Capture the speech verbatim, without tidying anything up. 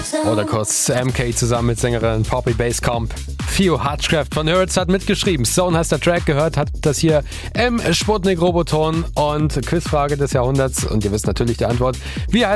Oder kurz M K zusammen mit Sängerin Poppy Basscomp. Theo Hutchcraft von Hurts hat mitgeschrieben. Zone heißt der Track, gehört hat das hier im Sputnik Roboton und Quizfrage des Jahrhunderts. Und ihr wisst natürlich die Antwort. Wie heißt